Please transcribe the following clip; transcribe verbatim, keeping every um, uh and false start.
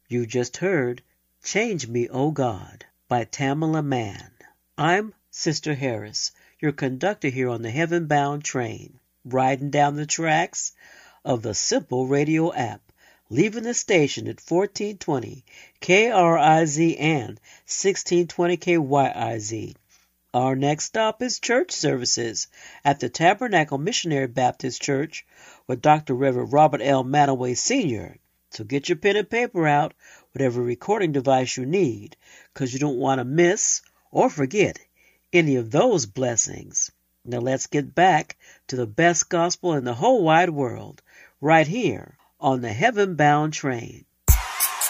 You just heard Change Me, O God by Tamala Mann. I'm Sister Harris, your conductor here on the Heaven Bound train, riding down the tracks of the Simple Radio app, leaving the station at fourteen twenty K R I Z and sixteen twenty K Y I Z. Our next stop is church services at the Tabernacle Missionary Baptist Church with Doctor Reverend Robert L. Manaway Senior So get your pen and paper out, whatever recording device you need, because you don't want to miss or forget any of those blessings. Now let's get back to the best gospel in the whole wide world, right here on the Heaven Bound train.